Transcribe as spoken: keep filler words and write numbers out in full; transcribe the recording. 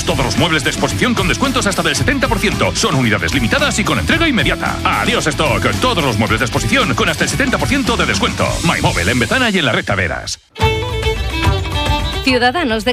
Todos los muebles de exposición con descuentos hasta del setenta por ciento. Son unidades limitadas y con entrega inmediata. Adiós stock. Todos los muebles de exposición con hasta el setenta por ciento de descuento. MyMóvil en Betana y en la Recta Veras. Ciudadanos de